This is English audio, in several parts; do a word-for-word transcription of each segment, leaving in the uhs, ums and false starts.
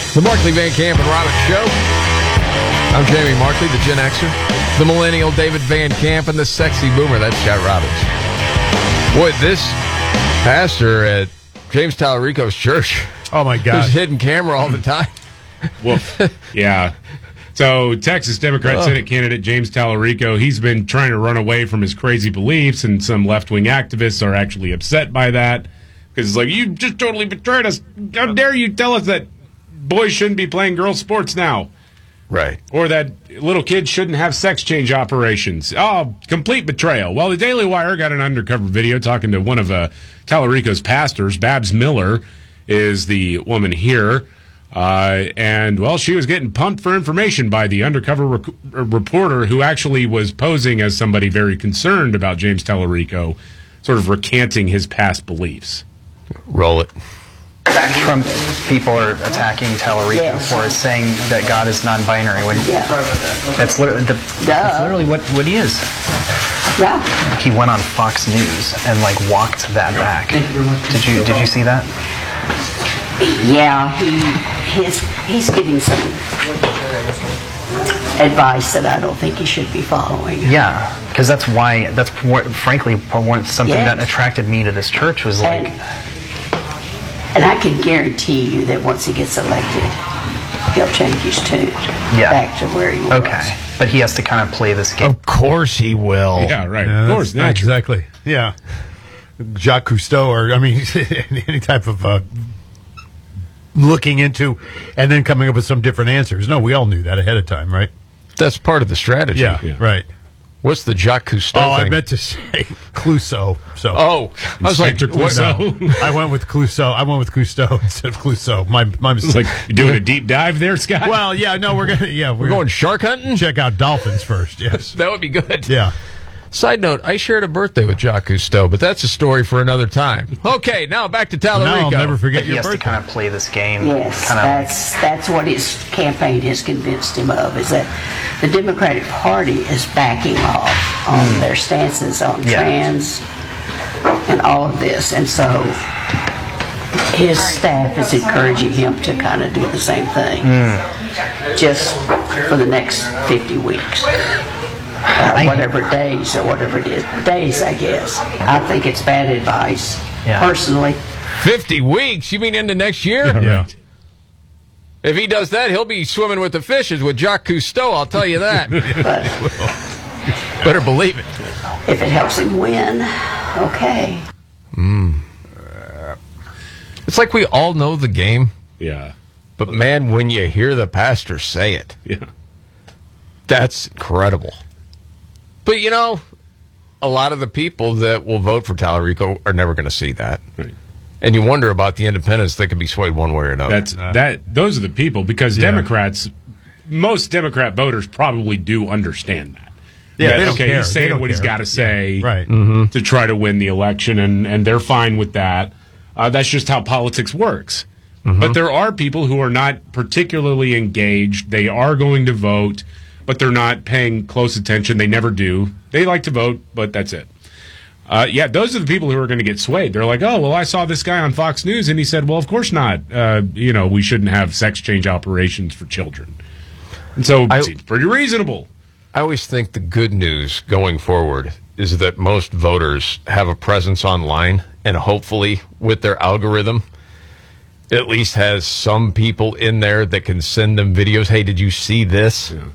The Markley, Van Camp, and Robbins Show. I'm Jamie Markley, the Gen Xer, the millennial David Van Camp, and the sexy boomer, that's Scott Robbins. Boy, this pastor at James Tallarico's church. Oh, my God. Who's hidden camera all the time. Woof. Yeah. So, Texas Democrat oh. Senate candidate James Tallarico, he's been trying to run away from his crazy beliefs, and some left-wing activists are actually upset by that. Because it's like, you just totally betrayed us. How dare you tell us that boys shouldn't be playing girls' sports now? Right. Or that little kids shouldn't have sex change operations. Oh, complete betrayal. Well, the Daily Wire got an undercover video talking to one of uh, Tallarico's pastors. Babs Miller is the woman here. Uh, and, well, she was getting pumped for information by the undercover rec- reporter who actually was posing as somebody very concerned about James Tallarico, sort of recanting his past beliefs. Roll it. Trump people are attacking Tallarico yes. for saying that God is non-binary. When yeah. that's literally, the, that's literally what, what he is. Yeah. He went on Fox News and like walked that back. Did you did you see that? Yeah, he his he's giving some advice that I don't think he should be following. Yeah, because that's why that's what, frankly one, something yes. that attracted me to this church was like. And, And I can guarantee you that once he gets elected, he'll change his tune yeah. back to where he was. Okay, but he has to kind of play this game. Of course he will. Yeah, right. Yeah, of course, not exactly. Yeah, Jacques Cousteau, or I mean, any type of uh, looking into, and then coming up with some different answers. No, we all knew that ahead of time, right? That's part of the strategy. Yeah, yeah. right. What's the Jacques Cousteau Oh, thing? I meant to say Clouseau. So. Oh, I was like, Clouseau. No, I went with Clouseau. I went with Cousteau instead of Clouseau. My my mistake. Like you doing a deep dive there, Scott? Well, yeah, no, we're gonna yeah we're, We're going shark hunting? Check out dolphins first. Yes, that would be good. Yeah. Side note, I shared a birthday with Jacques Cousteau, but that's a story for another time. Okay, now back to Tallarico. Now I'll never forget he your has birthday. to kind of play this game. Yes, kind of that's that's what his campaign has convinced him of, is that the Democratic Party is backing off on mm. their stances on yeah. trans and all of this, and so his staff is encouraging him to kind of do the same thing, mm. just for the next fifty weeks. Uh, whatever days or whatever it is. Days, I guess. I think it's bad advice, yeah. personally. fifty weeks? You mean into next year? Yeah. yeah. If he does that, he'll be swimming with the fishes with Jacques Cousteau, I'll tell you that. But better believe it. If it helps him win, okay. Mm. It's like we all know the game. Yeah. But, man, when you hear the pastor say it, yeah, that's incredible. But, you know, a lot of the people that will vote for Tallarico are never going to see that. Right. And you wonder about the independents that can be swayed one way or another. That's that. Those are the people, because yeah. Democrats, most Democrat voters probably do understand that. Yeah, that, they don't okay, care. he's They saying don't what he's care. got to say Yeah. Right. Mm-hmm. to try to win the election, and, and they're fine with that. Uh, that's just how politics works. Mm-hmm. But there are people who are not particularly engaged. They are going to vote, but they're not paying close attention. They never do. They like to vote, but that's it. Uh, yeah, those are the people who are going to get swayed. They're like, oh, well, I saw this guy on Fox News, and he said, well, of course not. Uh, you know, we shouldn't have sex change operations for children. And so I, it seems pretty reasonable. I always think the good news going forward is that most voters have a presence online, and hopefully with their algorithm, at least has some people in there that can send them videos. Hey, did you see this? Yeah.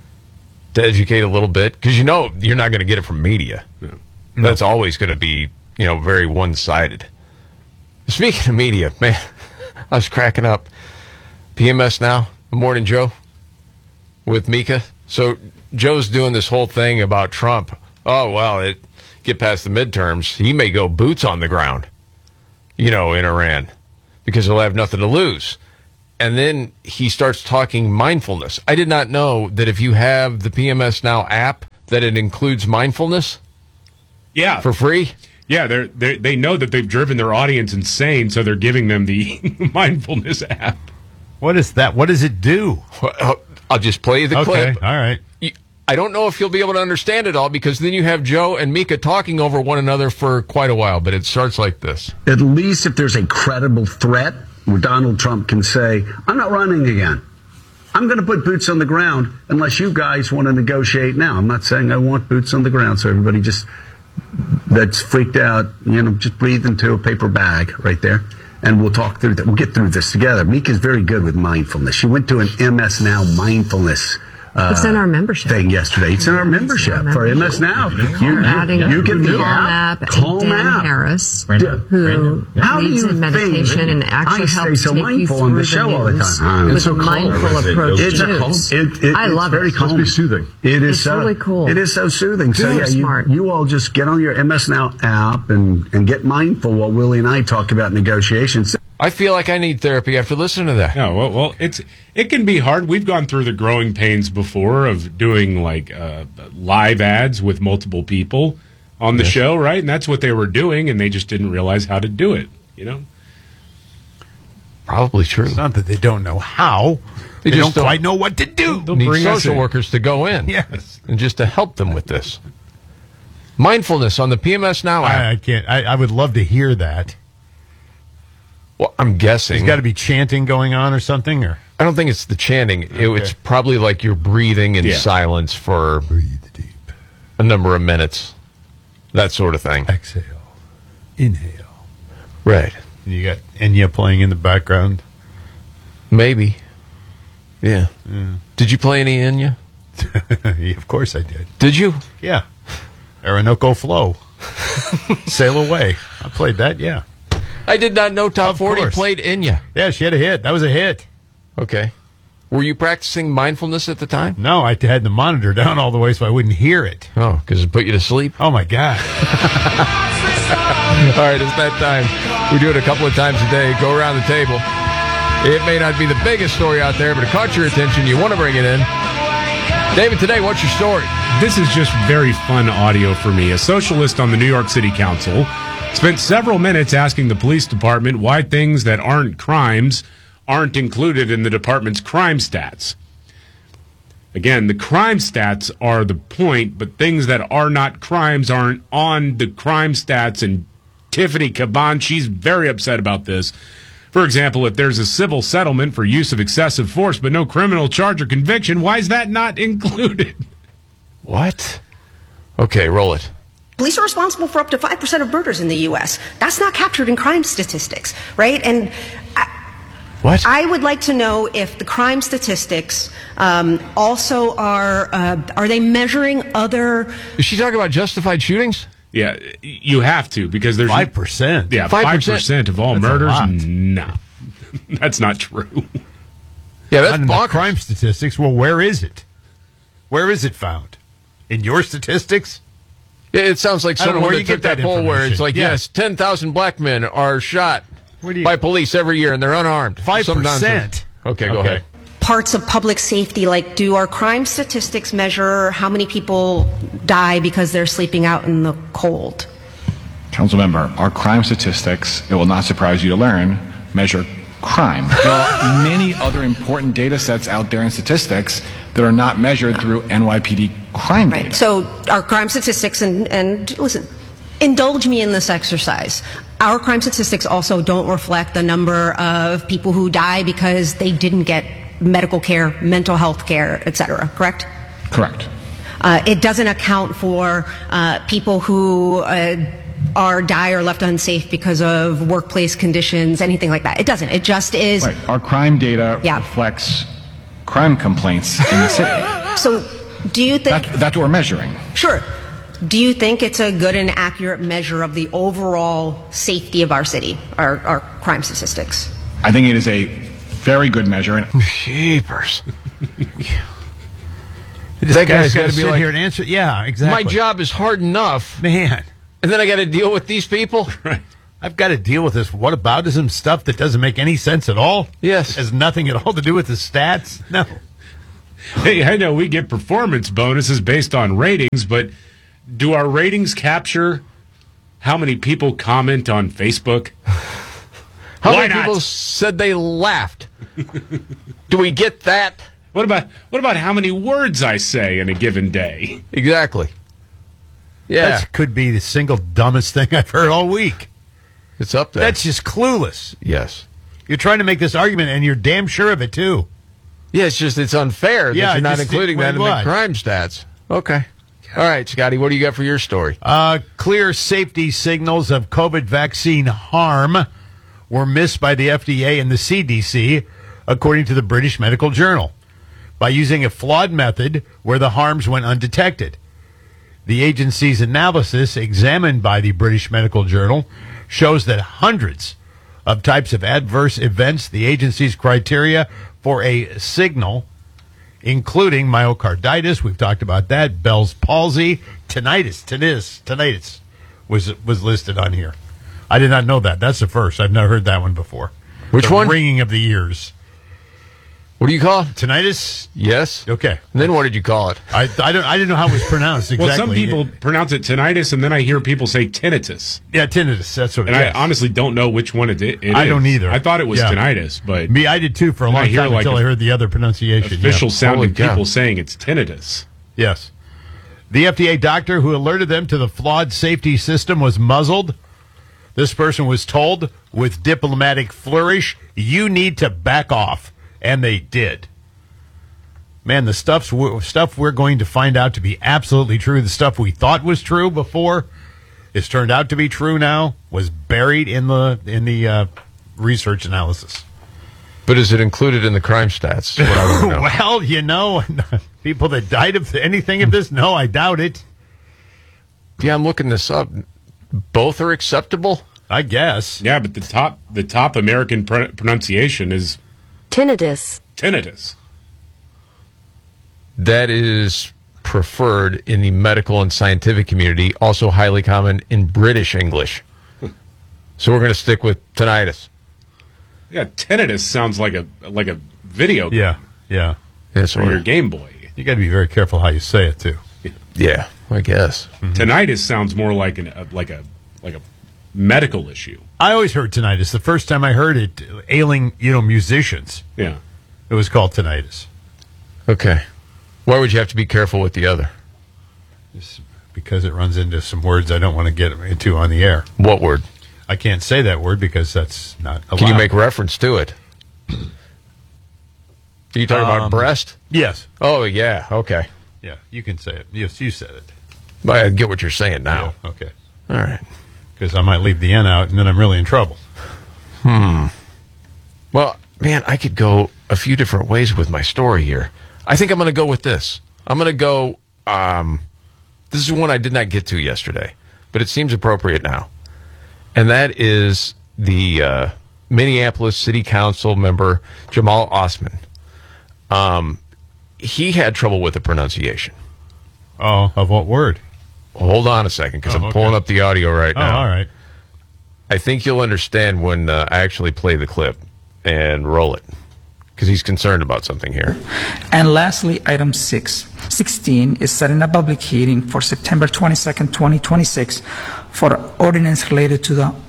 To educate a little bit. Because you know you're not going to get it from media. Yeah. That's always going to be, you know, very one-sided. Speaking of media, man, I was cracking up. P M S Now, the Morning Joe with Mika. So Joe's doing this whole thing about Trump. Oh, well, it get past the midterms. He may go boots on the ground, you know, in Iran, because he'll have nothing to lose. And then he starts talking mindfulness. I did not know that if you have the P M S Now app, that it includes mindfulness. Yeah. For free? Yeah, they're, they're, they know that they've driven their audience insane, so they're giving them the mindfulness app. What is that? What does it do? Well, I'll just play you the okay, clip. all right. I don't know if you'll be able to understand it all, because then you have Joe and Mika talking over one another for quite a while, but it starts like this. At least if there's a credible threat where Donald Trump can say, I'm not running again. I'm going to put boots on the ground unless you guys want to negotiate now. I'm not saying I want boots on the ground, so everybody just that's freaked out, you know, just breathe into a paper bag right there, and we'll talk through that. We'll get through this together. Mika's very good with mindfulness. She went to an M S Now mindfulness Uh, it's in our membership thing yesterday. It's in our membership our for M S Now. You, adding you, you can Calm app, app, Calm and Dan app. Harris, Brenda, who Brenda. How do leads you in meditation think and actually I stay helps so take you mindful through on the the show all the news time? with It's so a mindful calm. approach It's to a calm. news. It, it, I love very it. calm. It's soothing. It is It's so, really cool. It is so soothing. So Very yeah, you, smart. you all just get on your M S Now app and, and get mindful while Willie and I talk about negotiations. I feel like I need therapy after listening to that. No, well, well, it's it can be hard. We've gone through the growing pains before of doing like uh, live ads with multiple people on the Yes. show, right? And that's what they were doing, and they just didn't realize how to do it. You know, Probably true. It's not that they don't know how. They, They just don't, don't- quite know what to do. They'll Need bring us social in. workers to go in. Yes. And just to help them with this. Mindfulness on the P M S Now app. I, I can't. I, I would love to hear that. Well, I'm guessing. There's got to be chanting going on or something, or I don't think it's the chanting. It, it's probably like you're breathing in Yeah. silence for breathe deep, a number of minutes. That sort of thing. exhale, inhale. Right. And you got Enya playing in the background. Maybe. Yeah. Did you play any Enya? Yeah, of course I did. Did you? Yeah. Orinoco Flow. Sail Away. I played that, yeah. I did not know Top Of forty course. played Enya. Yeah, she had a hit. That was a hit. Okay. Were you practicing mindfulness at the time? No, I had the monitor down all the way so I wouldn't hear it. Oh, because it put you to sleep? Oh, my God. All right, it's that time. We do it a couple of times a day. Go around the table. It may not be the biggest story out there, but it caught your attention. You want to bring it in. David, today, what's your story? This is just very fun audio for me. A socialist on the New York City Council spent several minutes asking the police department why things that aren't crimes aren't included in the department's crime stats. Again, the crime stats are the point, but things that are not crimes aren't on the crime stats. And Tiffany Caban, she's very upset about this. For example, if there's a civil settlement for use of excessive force but no criminal charge or conviction, why is that not included? What? Okay, roll it. Police are responsible for up to five percent of murders in the U S. That's not captured in crime statistics, right? And I, What? I would like to know if the crime statistics um, also are, uh, are they measuring other... Is she talking about justified shootings? Yeah, you have to because there's five percent. Yeah, five five percent. percent of all That's a murders. lot. No, that's not true. Yeah, that's Not in the bonkers. crime statistics. Well, where is it? Where is it found? In your statistics? Yeah, it sounds like I don't know someone where that you took get that that poll where it's information. like, Yeah. yes, ten thousand black men are shot Where do you- by police every year, and they're unarmed. Five Some nonsense. percent. Okay, go Okay. ahead. parts of public safety, like do our crime statistics measure how many people die because they're sleeping out in the cold? Councilmember, our crime statistics, it will not surprise you to learn, measure crime. There are many other important data sets out there in statistics that are not measured through N Y P D crime data. Right. So our crime statistics, and, and listen, indulge me in this exercise. Our crime statistics also don't reflect the number of people who die because they didn't get medical care, mental health care, et cetera, correct? Correct. Uh, it doesn't account for uh, people who uh, are die or left unsafe because of workplace conditions, anything like that. It doesn't. It just is. Right. Our crime data Yeah. reflects crime complaints in the city. So do you think... That, that's what we're measuring. Sure. Do you think it's a good and accurate measure of the overall safety of our city, our, our crime statistics? I think it is a very good measure. And Jeepers. This That guy's guy's got gotta to be sit like, here and answer. Yeah, exactly. My job is hard enough, Man, and then I got to deal with these people? I've got to deal with this whataboutism stuff that doesn't make any sense at all. Yes. Has nothing at all to do with the stats. No. Hey, I know we get performance bonuses based on ratings, but do our ratings capture how many people comment on Facebook? How Why many not? people said they laughed? Do we get that? What about what about how many words I say in a given day? Exactly. Yeah, That could be the single dumbest thing I've heard all week. it's up there. That's just clueless. yes. You're trying to make this argument, and you're damn sure of it, too. Yeah, it's just it's unfair Yeah, that you're not just- including that in what? the crime stats. Okay. All right, Scotty, what do you got for your story? Uh, clear safety signals of COVID vaccine harm were missed by the F D A and the C D C, according to the British Medical Journal, by using a flawed method where the harms went undetected. The agency's analysis, examined by the British Medical Journal, shows that hundreds of types of adverse events, the agency's criteria for a signal, including myocarditis, we've talked about that, Bell's palsy, tinnitus, tinnitus, tinnitus was was listed on here. I did not know that. That's the first. I've never heard that one before. Which The one? Ringing of the ears. What do you call it? Tinnitus? Yes. Okay. And then what did you call it? I, I don't I didn't know how it was pronounced exactly. Well, some people pronounce it tinnitus, and then I hear people say tinnitus. Yeah, tinnitus. That's what it And is. I honestly don't know which one it, it is. I don't either. I thought it was Yeah. tinnitus, but Me, I did too for a And I long hear time like until a- I heard the other pronunciation. official yeah. sounding Holy cow. people saying it's tinnitus. Yes. The F D A doctor who alerted them to the flawed safety system was muzzled. This person was told with diplomatic flourish, you need to back off. And they did. Man, the stuff's, stuff we're going to find out to be absolutely true, the stuff we thought was true before, is turned out to be true now, was buried in the in the uh, research analysis. But is it included in the crime stats? That's what I want to know. Well, you know, people that died of anything of this, no, I doubt it. Yeah, I'm looking this up. Both are acceptable? I guess. Yeah, but the top the top American pr- pronunciation is Tinnitus. tinnitus. That is preferred in the medical and scientific community, also highly common in British English. So we're going to stick with tinnitus. Yeah, tinnitus sounds like a like a video Yeah, yeah. Yes, for your Game Boy. You got to be very careful how you say it, too. Yeah, I guess. Tinnitus sounds more like an a, like a like a medical issue. I always heard tinnitus. The first time I heard it, ailing, you know, musicians, Yeah. it was called tinnitus. Okay. Why would you have to be careful with the other? Just because it runs into some words I don't want to get into on the air. What word? I can't say that word because that's not allowed. Can you make reference to it? Are you talking about Um, breast? Yes. Oh, yeah. Okay. Yeah, you can say it. Yes, you said it. I get what you're saying now. Yeah, okay. All right. Because I might leave the N out and then I'm really in trouble. Well, man, I could go a few different ways with my story here. I think I'm going to go with this. I'm going to go, um, this is one I did not get to yesterday, but it seems appropriate now. And that is the uh, Minneapolis City Council member, Jamal Osman. Um, he had trouble with the pronunciation. Oh, of what word? Hold on a second, because Oh, I'm okay. pulling up the audio right Oh, now. all right. I think you'll understand when uh, I actually play the clip and roll it, because he's concerned about something here. And lastly, item six, sixteen is setting a public hearing for September twenty-second, twenty twenty-six for ordinance related to the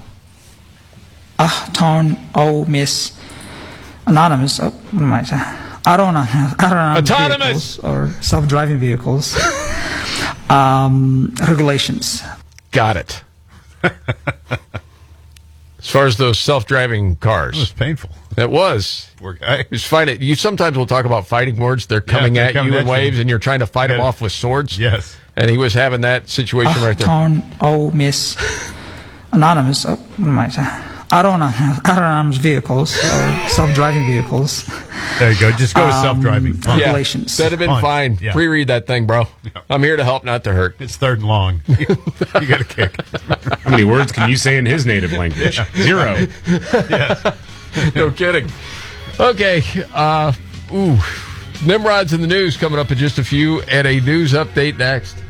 Ahton O Miss Anonymous, oh, what am I saying? Autonomous, autonomous Autonomous! vehicles or self-driving vehicles um, regulations. Got it. As far as those self-driving It was cars, painful. that was. Poor guy. Just fight it. You sometimes will talk about fighting words. They're coming they're at coming you at in you. waves, and you're trying to fight them Yeah. off with swords. Yes. And he was having that situation right there. Ahton O Miss Anonymous, oh, what am I saying? Autonomous, autonomous vehicles or self-driving vehicles. There you go. Just go with Um, self-driving. Fine. Yeah, regulations. that'd have been Fine. fine. Yeah. Pre-read that thing, bro. I'm here to help, not to hurt. It's third and long. you got a kick. How many words can you say in his native language? Zero. No kidding. Okay. Uh, ooh. Nimrod's in the news coming up in just a few, and a news update next.